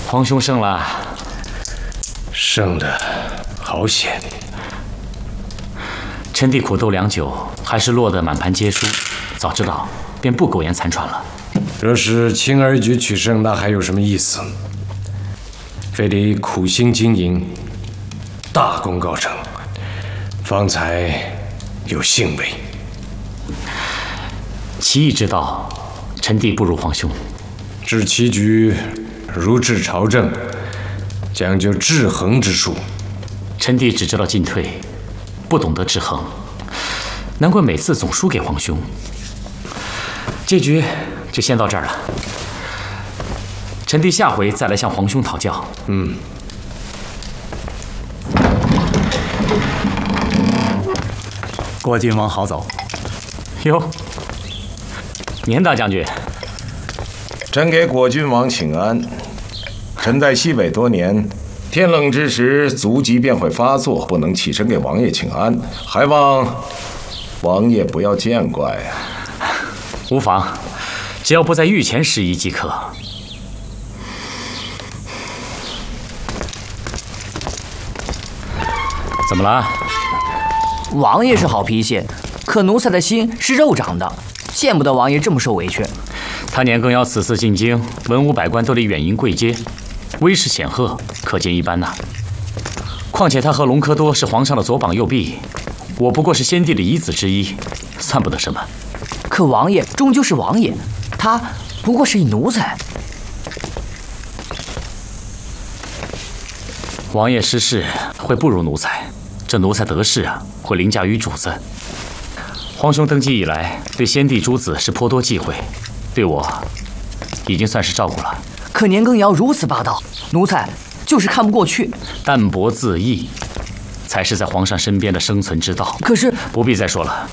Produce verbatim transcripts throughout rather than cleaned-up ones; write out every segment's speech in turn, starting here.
皇兄胜了， 胜的好险。 臣弟苦斗良久，还是落得满盘皆输。早知道，便不苟延残喘了。 若是轻而易举取胜，那还有什么意思？非得苦心经营，大功告成，方才有兴味。 棋艺之道，臣弟不如皇兄。 治棋局如治朝政，讲究制衡之术。 臣弟只知道进退，不懂得制衡，难怪每次总输给皇兄。这局就先到这儿了，臣弟下回再来向皇兄讨教。 嗯。 郭靖王好走。 哟，年大将军， 臣给果郡王请安。臣在西北多年，天冷之时足疾便会发作，不能起身给王爷请安，还望王爷不要见怪呀。 无妨，只要不在御前失仪即可。怎么了？ 王爷是好脾气，可奴才的心是肉长的，见不得王爷这么受委屈。 他年羹尧此次进京，文武百官都得远迎贵接，威势显赫，可见一斑呐。况且他和隆科多是皇上的左膀右臂，我不过是先帝的遗子之一，算不得什么。 可王爷终究是王爷，他不过是一奴才。 王爷失势会不如奴才，这奴才得势啊，会凌驾于主子。皇兄登基以来，对先帝诸子是颇多忌讳，对我已经算是照顾了。 可年羹尧如此霸道，奴才就是看不过去。 淡泊自抑，才是在皇上身边的生存之道。 可是不必再说了。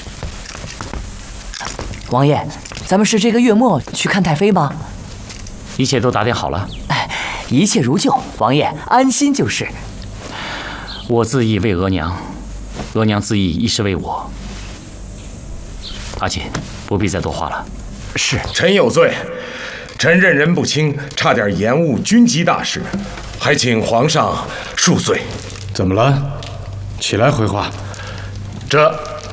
王爷，咱们是这个月末去看太妃吗？ 一切都打点好了。 哎，一切如旧，王爷安心就是。 我自缢为额娘，额娘自缢亦是为我。阿锦，不必再多话了。 是。 臣有罪，臣认人不清，差点延误军机大事，还请皇上恕罪。 怎么了？起来回话。 这。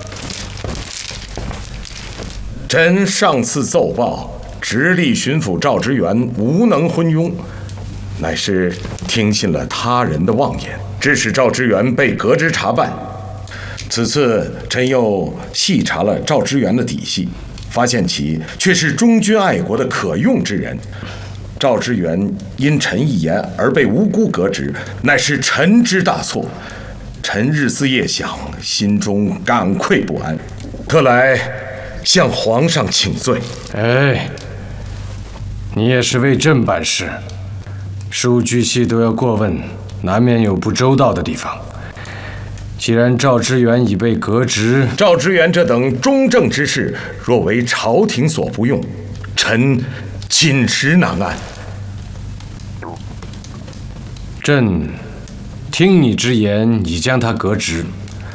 臣上次奏报，直隶巡抚赵之元无能昏庸，乃是听信了他人的妄言，致使赵之元被革职查办。此次臣又细查了赵之元的底细，发现其却是忠君爱国的可用之人。赵之元因臣一言而被无辜革职，乃是臣之大错。臣日思夜想，心中感愧不安，特来向皇上请罪。 哎，你也是为朕办事，事无巨细都要过问，难免有不周到的地方。既然赵之元已被革职， 赵之元这等忠正之士，若为朝廷所不用，臣寝食难安。 朕听你之言，已将他革职。